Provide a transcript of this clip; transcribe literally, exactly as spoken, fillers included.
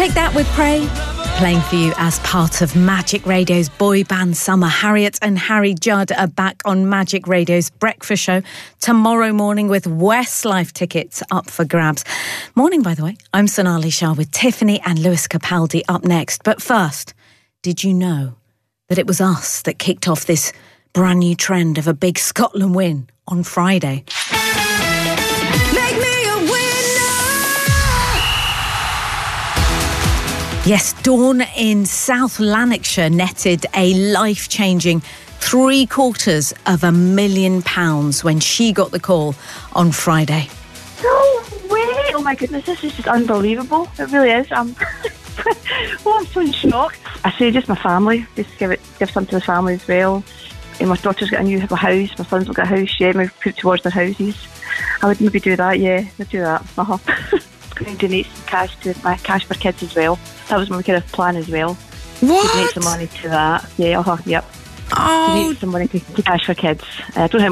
Take That with Prey, playing for you as part of Magic Radio's boy band summer. Harriet and Harry Judd are back on Magic Radio's breakfast show tomorrow morning with Westlife tickets up for grabs. Morning, by the way. I'm Sonali Shah with Tiffany and Lewis Capaldi up next. But first, did you know that it was us that kicked off this brand new trend of a big Scotland win on Friday? Make me a winner! Yes, Dawn in South Lanarkshire netted a life-changing three quarters of a million pounds when she got the call on Friday. No way! Oh my goodness, this is just unbelievable. It really is. I'm, oh, I'm so in shock. I say just my family, just give it, give some to the family as well. And my daughter's got a new house, my son's got a house, yeah, maybe put towards their houses. I would maybe do that, yeah, I'd do that. Uh-huh. Going to donate some cash to my Cash for Kids as well. That was my kind of plan as well. What? Donate some money to that. Yeah, uh-huh, yep. Oh. Donate some money to, to Cash for Kids. Uh, I don't know how